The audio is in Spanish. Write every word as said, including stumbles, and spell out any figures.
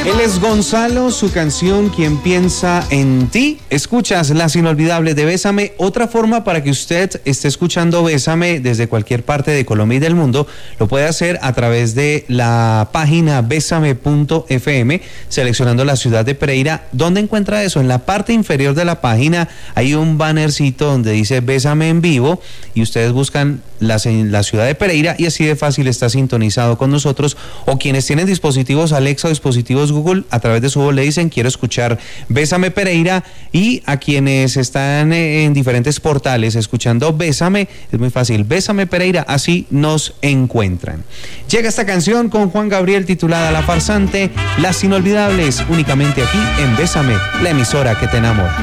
Él es Gonzalo, su canción Quien piensa en ti. Escuchas Las Inolvidables de Bésame. Otra forma para que usted esté escuchando Bésame desde cualquier parte de Colombia y del mundo, lo puede hacer a través de la página besame punto efe eme, seleccionando la ciudad de Pereira. ¿Dónde encuentra eso? En la parte inferior de la página hay un bannercito donde dice Bésame en vivo y ustedes buscan la, la ciudad de Pereira y así de fácil está sintonizado con nosotros. O quienes tienen dispositivos Alexa o dispositivos Google, a través de su voz le dicen quiero escuchar Bésame Pereira, y a quienes están en diferentes portales escuchando Bésame, es muy fácil, Bésame Pereira, así nos encuentran. Llega esta canción con Juan Gabriel titulada La Farsante, Las Inolvidables, únicamente aquí en Bésame, la emisora que te enamora.